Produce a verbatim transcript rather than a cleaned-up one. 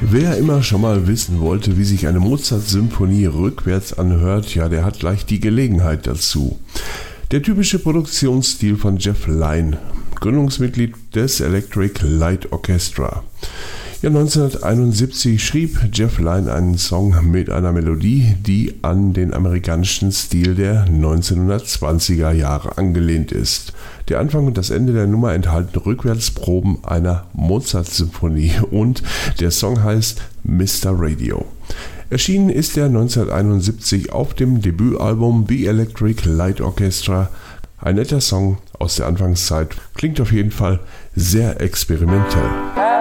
Wer immer schon mal wissen wollte, wie sich eine Mozart-Symphonie rückwärts anhört, ja, der hat gleich die Gelegenheit dazu. Der typische Produktionsstil von Jeff Lynne, Gründungsmitglied des Electric Light Orchestra. Ja, neunzehnhunderteinundsiebzig schrieb Jeff Lynne einen Song mit einer Melodie, die an den amerikanischen Stil der neunzehnhundertzwanziger Jahre angelehnt ist. Der Anfang und das Ende der Nummer enthalten Rückwärtsproben einer Mozart-Symphonie und der Song heißt Mister Radio. Erschienen ist er neunzehnhunderteinundsiebzig auf dem Debütalbum The Electric Light Orchestra. Ein netter Song aus der Anfangszeit, klingt auf jeden Fall sehr experimentell.